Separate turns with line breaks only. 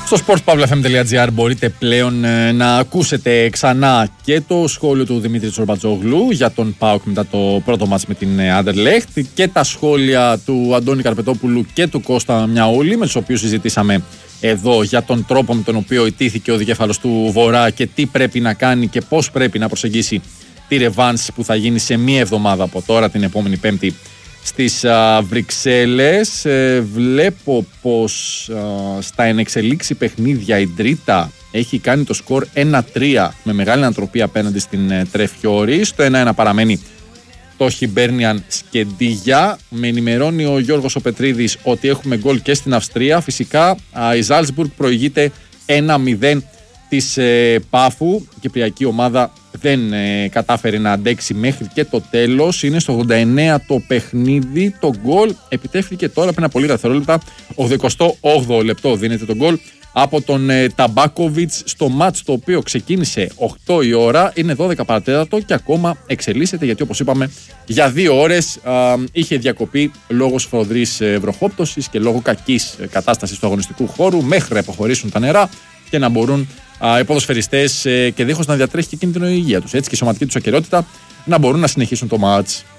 Στο sportpavlafm.gr μπορείτε πλέον να ακούσετε ξανά και το σχόλιο του Δημήτρη Τσορμπατζόγλου για τον ΠΑΟΚ μετά το πρώτο μάτς με την Anderlecht και τα σχόλια του Αντώνη Καρπετόπουλου και του Κώστα Μιαούλη, με τους οποίους συζητήσαμε εδώ για τον τρόπο με τον οποίο ιτήθηκε ο δικέφαλος του Βορρά και τι πρέπει να κάνει και πώς πρέπει να προσεγγίσει τη ρεβάνς που θα γίνει σε μία εβδομάδα από τώρα, την επόμενη Πέμπτη στις Βρυξέλλες. Βλέπω πως στα ενεξελίξη παιχνίδια η Ντρίτα έχει κάνει το σκορ 1-3 με μεγάλη ανατροπή απέναντι στην Τρεφιόρη. Στο 1-1 παραμένει το Χιμπέρνιαν Σκεντίγια. Με ενημερώνει ο Γιώργος ο Πετρίδης ότι έχουμε γκολ και στην Αυστρία. Φυσικά η Ζάλτσμπουργκ προηγείται 1-0 της Πάφου. Η κυπριακή ομάδα δεν κατάφερε να αντέξει μέχρι και το τέλος. Είναι στο 89 το παιχνίδι. Το γκολ επιτεύχθηκε τώρα πριν από λίγα δευτερόλεπτα. 88 λεπτό δίνεται το γκολ από τον Ταμπάκοβιτς στο μάτς το οποίο ξεκίνησε 8 η ώρα. Είναι 12 παρατέταρτο και ακόμα εξελίσσεται, γιατί όπως είπαμε για 2 ώρες είχε διακοπεί λόγω σφοδρής βροχόπτωσης και λόγω κακής κατάστασης του αγωνιστικού χώρου, μέχρι να υποχωρήσουν τα νερά και να μπορούν οι ποδοσφαιριστές και δίχως να διατρέχει και κίνδυνο η υγεία τους, έτσι και η σωματική τους ακεραιότητα, να μπορούν να συνεχίσουν το μάτς.